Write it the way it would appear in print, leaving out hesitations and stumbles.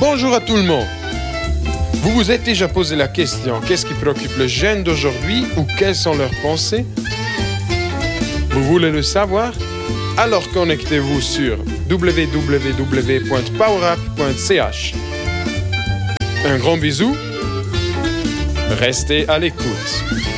Bonjour à tout le monde. Vous vous êtes déjà posé la question, qu'est-ce qui préoccupe les jeunes d'aujourd'hui ou quelles sont leurs pensées? Vous voulez le savoir? Alors connectez-vous sur www.powerup.ch. Un grand bisou. Restez à l'écoute.